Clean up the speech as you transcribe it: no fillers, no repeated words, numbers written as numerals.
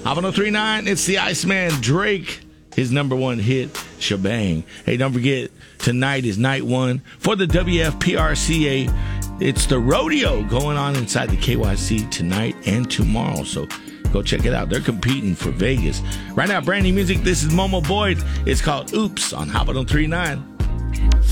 Hot 1039, it's the Iceman Drake. His number one hit, Shebang. Hey, don't forget, tonight is night one for the WFPRCA. It's the rodeo going on inside the KYC tonight and tomorrow. So go check it out. They're competing for Vegas. Right now, brand new music. This is Momo Boyd. It's called Oops on Hot 1039.